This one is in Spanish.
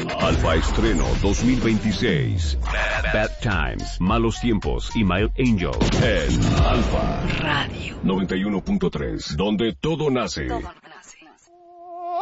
Alfa Estreno 2026. Bad Times, Malos Tiempos y My Angel en Alfa Radio 91.3, donde todo nace.